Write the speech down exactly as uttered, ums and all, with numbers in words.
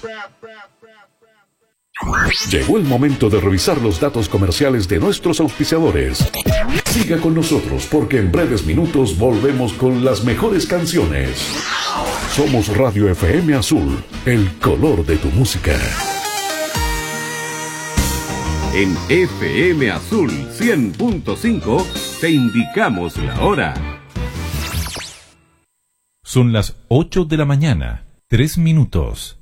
Llegó el momento de revisar los datos comerciales de nuestros auspiciadores. Siga con nosotros porque en breves minutos volvemos con las mejores canciones. Somos Radio F M Azul, el color de tu música. En F M Azul cien punto cinco te indicamos la hora. Son las ocho de la mañana, tres minutos.